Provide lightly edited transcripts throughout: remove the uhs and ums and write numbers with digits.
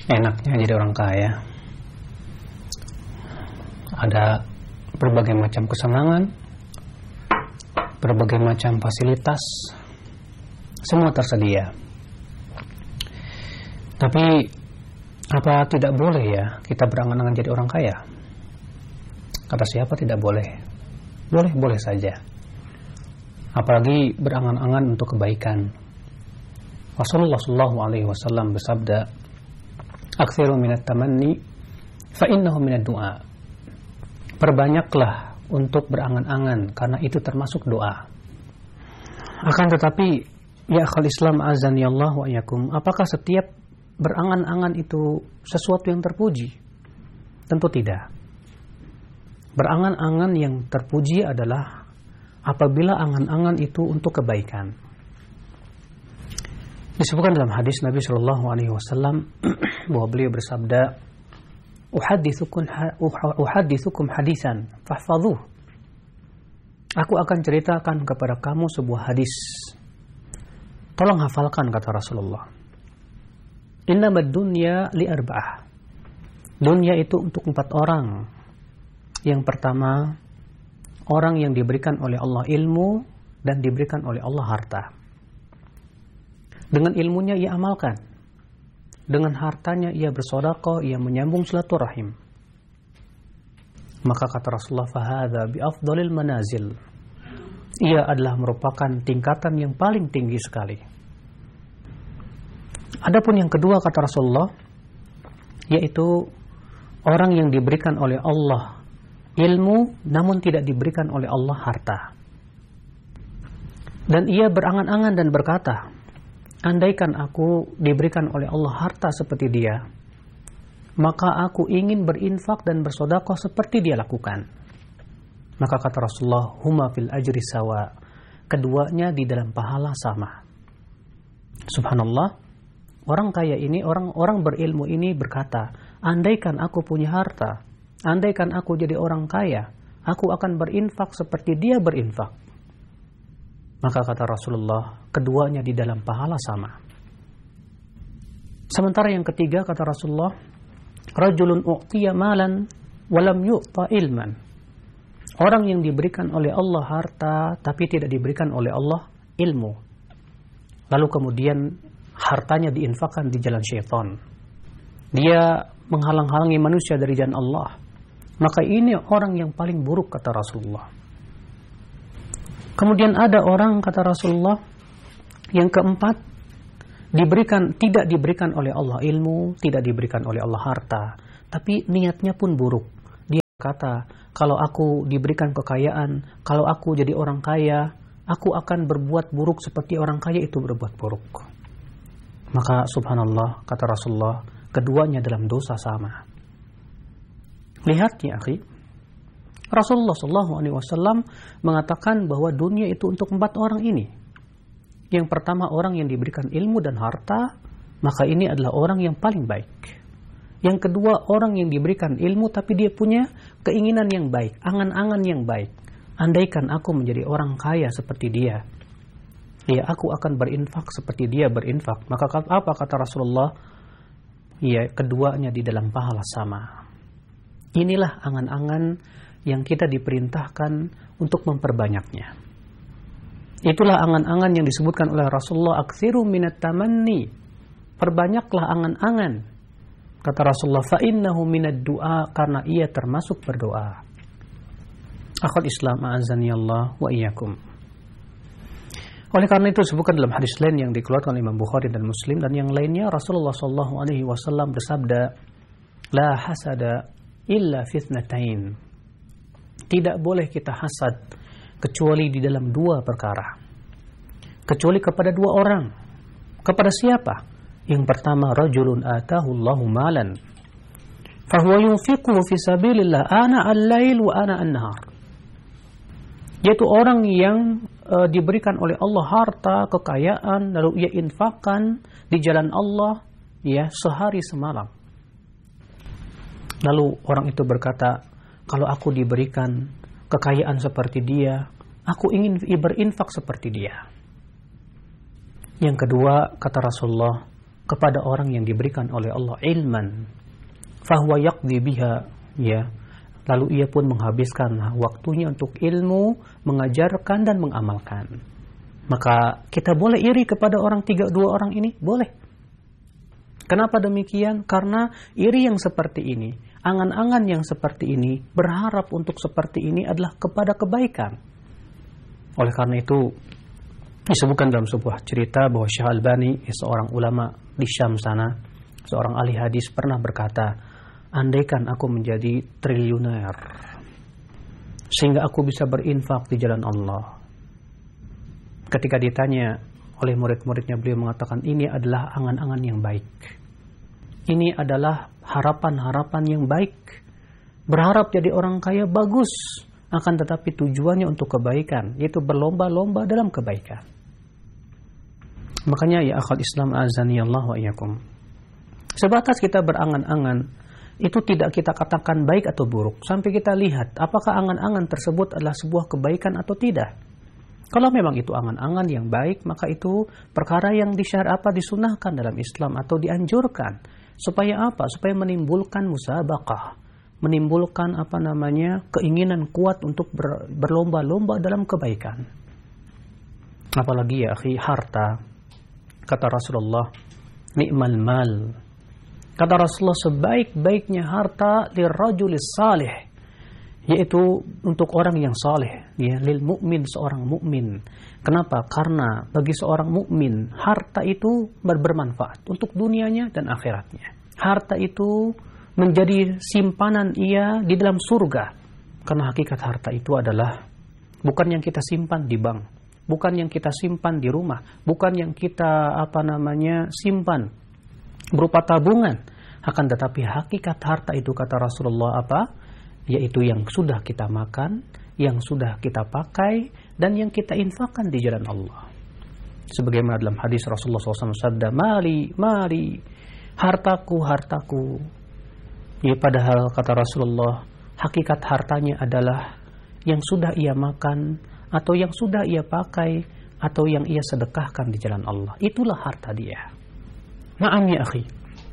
Enaknya jadi orang kaya. Ada berbagai macam kesenangan, berbagai macam fasilitas, semua tersedia. Tapi apa tidak boleh ya kita berangan-angan jadi orang kaya? Kata siapa tidak boleh? Boleh saja. Apalagi berangan-angan untuk kebaikan. Rasulullah SAW bersabda, "Aktsiru minat tamanni fa innahu minad du'a." Perbanyaklah untuk berangan-angan karena itu termasuk doa. Akan tetapi ya akhal Islam azani Allah wa iyyakum, apakah setiap berangan-angan itu sesuatu yang terpuji? Tentu tidak. Berangan-angan yang terpuji adalah apabila angan-angan itu untuk kebaikan. Disebutkan dalam hadis Nabi Shallallahu Alaihi Wasallam bahwa beliau bersabda, "Uhadithukum hadisan, fahfadhuh." Aku akan ceritakan kepada kamu sebuah hadis. Tolong hafalkan, kata Rasulullah. Innamad dunya li arba'ah. Dunia itu untuk 4 orang. Yang pertama, orang yang diberikan oleh Allah ilmu dan diberikan oleh Allah harta. Dengan ilmunya ia amalkan. Dengan hartanya ia bersedekah, ia menyambung silaturahim. Maka kata Rasulullah, fahadha bi afdalil manazil. Ia adalah merupakan tingkatan yang paling tinggi sekali. Adapun yang kedua kata Rasulullah, yaitu orang yang diberikan oleh Allah ilmu namun tidak diberikan oleh Allah harta. Dan ia berangan-angan dan berkata, andaikan aku diberikan oleh Allah harta seperti dia, maka aku ingin berinfak dan bersedekah seperti dia lakukan. Maka kata Rasulullah, huma fil ajri sawa. Keduanya di dalam pahala sama. Subhanallah, orang kaya ini, orang berilmu ini berkata, andaikan aku punya harta, andaikan aku jadi orang kaya, aku akan berinfak seperti dia berinfak. Maka kata Rasulullah, keduanya di dalam pahala sama. Sementara yang ketiga kata Rasulullah, rajulun u'tiya malan walam yu'ta ilman. Orang yang diberikan oleh Allah harta tapi tidak diberikan oleh Allah ilmu. Lalu kemudian hartanya diinfakkan di jalan syaitan. Dia menghalang-halangi manusia dari jalan Allah. Maka ini orang yang paling buruk kata Rasulullah. Kemudian ada orang kata Rasulullah yang keempat, tidak diberikan oleh Allah ilmu, tidak diberikan oleh Allah harta, tapi niatnya pun buruk. Dia kata, kalau aku diberikan kekayaan, kalau aku jadi orang kaya, aku akan berbuat buruk seperti orang kaya itu berbuat buruk. Maka subhanallah kata Rasulullah, keduanya dalam dosa sama. Lihat ya akhi, Rasulullah SAW mengatakan bahwa dunia itu untuk 4 orang ini. Yang pertama orang yang diberikan ilmu dan harta, maka ini adalah orang yang paling baik. Yang kedua orang yang diberikan ilmu tapi dia punya keinginan yang baik, angan-angan yang baik. Andaikan aku menjadi orang kaya seperti dia, ya aku akan berinfak seperti dia berinfak. Maka apa kata Rasulullah? Ya keduanya di dalam pahala sama. Inilah angan-angan yang kita diperintahkan untuk memperbanyaknya. Itulah angan-angan yang disebutkan oleh Rasulullah, aktsiru minat tamanni. Perbanyaklah angan-angan. Kata Rasulullah, fa innahu minad du'a, karena ia termasuk berdoa. Akhul Islam a'azani Allah wa iyyakum. Oleh karena itu disebutkan dalam hadis lain yang dikeluarkan oleh Imam Bukhari dan Muslim dan yang lainnya, Rasulullah SAW bersabda, la hasada illa fitnatain. Tidak boleh kita hasad kecuali di dalam 2 perkara. Kecuali kepada 2 orang. Kepada siapa? Yang pertama, rajulun atahu Allahu malan fahuwa yunfiquhu fi sabilillah ana al-lail wa ana an-nahar. Yaitu orang yang diberikan oleh Allah harta, kekayaan, lalu ia infakkan di jalan Allah ya sehari semalam. Lalu orang itu berkata, kalau aku diberikan kekayaan seperti dia, aku ingin berinfak seperti dia. Yang kedua, kata Rasulullah, kepada orang yang diberikan oleh Allah ilman, fahuwa yaqdi biha, ya, lalu ia pun menghabiskan waktunya untuk ilmu, mengajarkan dan mengamalkan. Maka kita boleh iri kepada dua orang ini? Boleh. Kenapa demikian? Karena iri yang seperti ini, angan-angan yang seperti ini, berharap untuk seperti ini adalah kepada kebaikan. Oleh karena itu, disebutkan dalam sebuah cerita bahwa Syekh Albani, seorang ulama di Syam sana, seorang ahli hadis, pernah berkata, andaikan aku menjadi triliuner sehingga aku bisa berinfak di jalan Allah. Ketika ditanya oleh murid-muridnya, beliau mengatakan, ini adalah angan-angan yang baik, ini adalah harapan-harapan yang baik. Berharap jadi orang kaya bagus, akan tetapi tujuannya untuk kebaikan, yaitu berlomba-lomba dalam kebaikan. Makanya ya akhal Islam azani Allah wa iyyakum, sebatas kita berangan-angan, itu tidak kita katakan baik atau buruk sampai kita lihat apakah angan-angan tersebut adalah sebuah kebaikan atau tidak. Kalau memang itu angan-angan yang baik, maka itu perkara yang disunahkan dalam Islam atau dianjurkan. Supaya apa? Supaya menimbulkan musabaqah, menimbulkan keinginan kuat untuk berlomba-lomba dalam kebaikan. Apalagi ya akhi, harta. Kata Rasulullah, ni'mal mal. Kata Rasulullah, sebaik-baiknya harta lirrajulis salih, yaitu untuk orang yang saleh, ya, lil mukmin, seorang mukmin. Kenapa? Karena bagi seorang mukmin harta itu bermanfaat untuk dunianya dan akhiratnya. Harta itu menjadi simpanan ia di dalam surga. Karena hakikat harta itu adalah bukan yang kita simpan di bank, bukan yang kita simpan di rumah, bukan yang kita simpan berupa tabungan. Akan tetapi hakikat harta itu, kata Rasulullah, yaitu yang sudah kita makan, yang sudah kita pakai, dan yang kita infakkan di jalan Allah. Sebagaimana dalam hadis Rasulullah SAW sabda, mali, hartaku, hartaku. Ya, padahal kata Rasulullah, hakikat hartanya adalah yang sudah ia makan, atau yang sudah ia pakai, atau yang ia sedekahkan di jalan Allah. Itulah harta dia. Na'am ya akhi.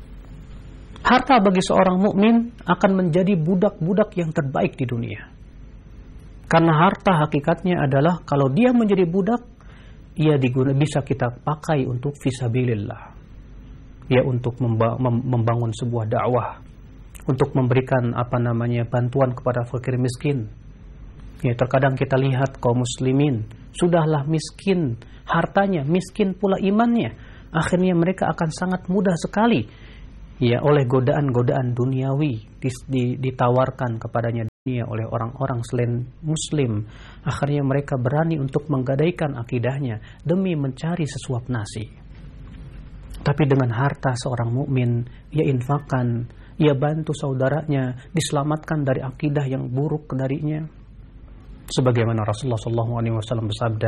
Harta bagi seorang mukmin akan menjadi budak-budak yang terbaik di dunia. Karena harta hakikatnya adalah kalau dia menjadi budak, ia bisa kita pakai untuk fisabilillah. Ya, untuk membangun sebuah dakwah, untuk memberikan bantuan kepada fakir miskin. Ya, terkadang kita lihat kaum muslimin sudahlah miskin hartanya, miskin pula imannya. Akhirnya mereka akan sangat mudah sekali, ya, oleh godaan-godaan duniawi ditawarkan kepadanya dunia oleh orang-orang selain muslim. Akhirnya mereka berani untuk menggadaikan akidahnya demi mencari sesuap nasi. Tapi dengan harta seorang mukmin, ia infakkan, ia bantu saudaranya diselamatkan dari akidah yang buruk darinya. Sebagaimana Rasulullah SAW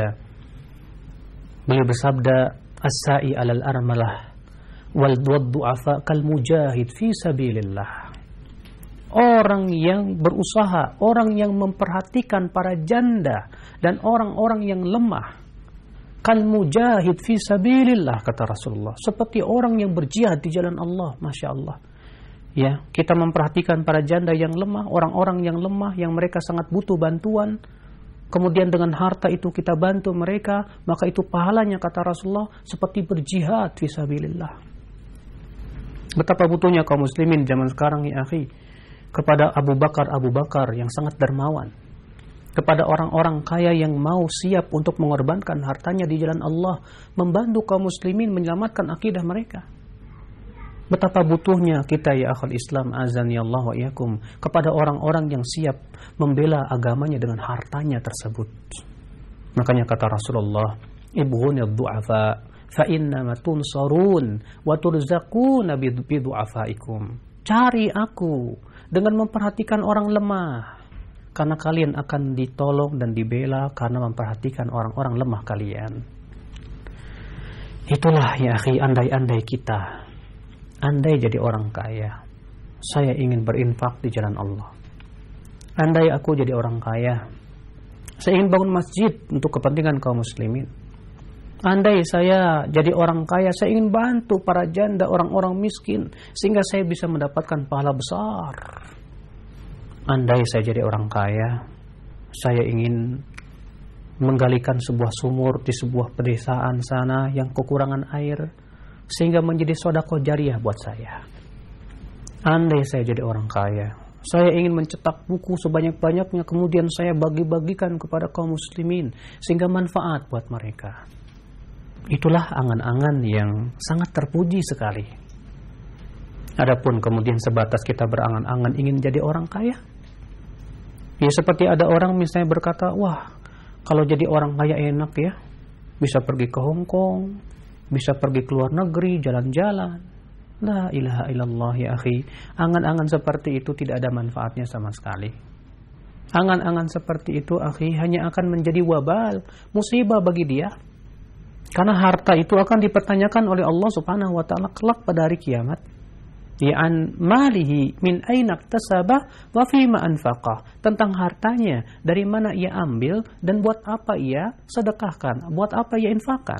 beliau bersabda, as-sa'i alal armalah wal du'afa kal mujahid fi sabilillah. Orang yang berusaha, orang yang memperhatikan para janda dan orang-orang yang lemah, kal mujahid fi sabilillah, kata Rasulullah, seperti orang yang berjihad di jalan Allah. Masya Allah. Ya, kita memperhatikan para janda yang lemah, orang-orang yang lemah, yang mereka sangat butuh bantuan. Kemudian dengan harta itu kita bantu mereka, maka itu pahalanya, kata Rasulullah, seperti berjihad fi sabilillah. Betapa butuhnya kaum muslimin zaman sekarang ya akhi kepada Abu Bakar yang sangat dermawan, kepada orang-orang kaya yang mau siap untuk mengorbankan hartanya di jalan Allah, membantu kaum muslimin menyelamatkan akidah mereka. Betapa butuhnya kita ya akhal Islam azani Allah wa iyyakum kepada orang-orang yang siap membela agamanya dengan hartanya tersebut. Makanya kata Rasulullah, ibghunid du'afa fa innama tunsarun wa turzaquna bi du'afaikum. Cari aku dengan memperhatikan orang lemah, karena kalian akan ditolong dan dibela karena memperhatikan orang-orang lemah kalian. Itulah ya akhi, andai-andai kita, andai jadi orang kaya, saya ingin berinfak di jalan Allah. Andai aku jadi orang kaya, saya ingin bangun masjid untuk kepentingan kaum muslimin. Andai saya jadi orang kaya, saya ingin bantu para janda, orang-orang miskin, sehingga saya bisa mendapatkan pahala besar. Andai saya jadi orang kaya, saya ingin menggalikan sebuah sumur di sebuah pedesaan sana yang kekurangan air, sehingga menjadi sedekah jariah buat saya. Andai saya jadi orang kaya, saya ingin mencetak buku sebanyak-banyaknya, kemudian saya bagi-bagikan kepada kaum muslimin, sehingga manfaat buat mereka. Itulah angan-angan yang sangat terpuji sekali. Adapun kemudian sebatas kita berangan-angan ingin jadi orang kaya, ya seperti ada orang misalnya berkata, wah kalau jadi orang kaya enak ya, bisa pergi ke Hong Kong, bisa pergi ke luar negeri, jalan-jalan. La ilaha illallah ya akhi. Angan-angan seperti itu tidak ada manfaatnya sama sekali. Angan-angan seperti itu akhi hanya akan menjadi wabal, musibah bagi dia. Karena harta itu akan dipertanyakan oleh Allah Subhanahu wa taala kelak pada hari kiamat. Ya'an malihi min aina iktasabah wa fima anfaqah. Tentang hartanya, dari mana ia ambil dan buat apa ia sedekahkan, buat apa ia infakkan.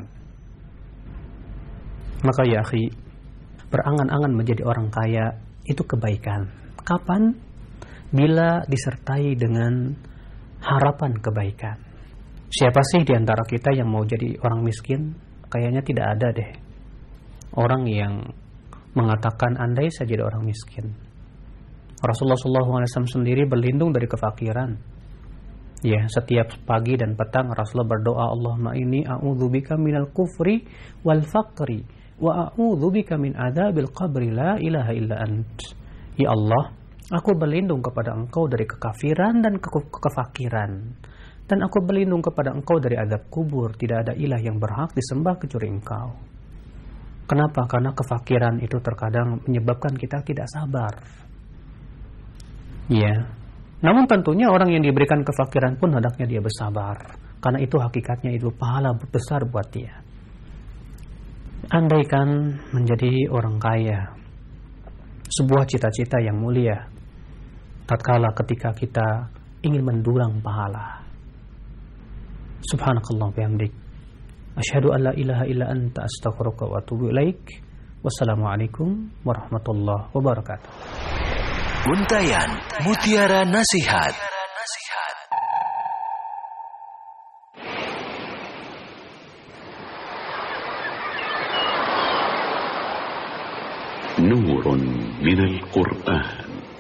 Maka ya akhi, berangan-angan menjadi orang kaya itu kebaikan. Kapan? Bila disertai dengan harapan kebaikan. Siapa sih di antara kita yang mau jadi orang miskin? Kayaknya tidak ada deh orang yang mengatakan andai saya jadi orang miskin. Rasulullah SAW sendiri berlindung dari kefakiran. Ya, setiap pagi dan petang Rasulullah berdoa, Allahumma inni a'udzubika minal kufri wal faqri wa a'udzubika min adzabil qabri la ilaha illa ant. Ya Allah, aku berlindung kepada Engkau dari kekafiran dan kefakiran. Dan aku berlindung kepada Engkau dari azab kubur. Tidak ada ilah yang berhak disembah kecuali Engkau. Kenapa? Karena kefakiran itu terkadang menyebabkan kita tidak sabar. Ya. Namun tentunya orang yang diberikan kefakiran pun hendaknya dia bersabar. Karena itu hakikatnya itu pahala besar buat dia. Andaikan menjadi orang kaya, sebuah cita-cita yang mulia, tatkala ketika kita ingin mendulang pahala. Subhanakallah bihamdik, asyhadu an la ilaha illa anta, astaghfiruka wa atubu ilaik. Wassalamualaikum warahmatullahi wabarakatuh. Untayan Mutiara Nasihat. Nurun minal Qur'an.